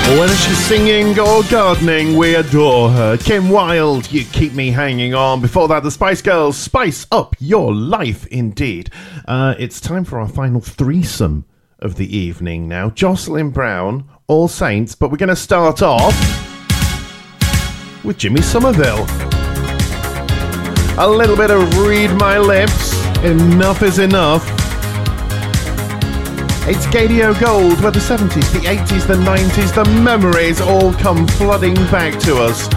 Whether she's singing or gardening, we adore her. Kim Wilde, You Keep Me Hanging On. Before that, the Spice Girls, Spice Up Your Life, indeed. It's time for our final threesome of the evening now. Jocelyn Brown, All Saints, but we're going to start off with Jimmy Somerville. A little bit of Read My Lips, Enough is Enough. It's Gadio Gold, where the 70s, the 80s, the 90s, the memories all come flooding back to us.